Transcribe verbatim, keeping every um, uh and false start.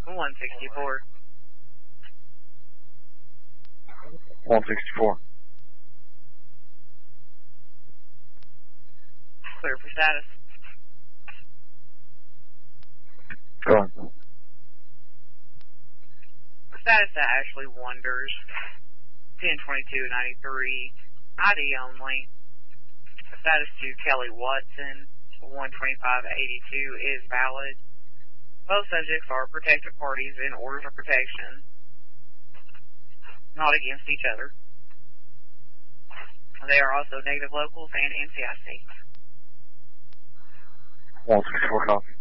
one sixty-four. one sixty-four. Clear for status. Go on. Status to Ashley Wonders. ten twenty-two ninety-three. I D only. Status to Kelly Watson. one twenty-five eighty-two is valid. Both subjects are protected parties in orders of protection, not against each other. They are also native locals and N C I C. one sixty-four copy.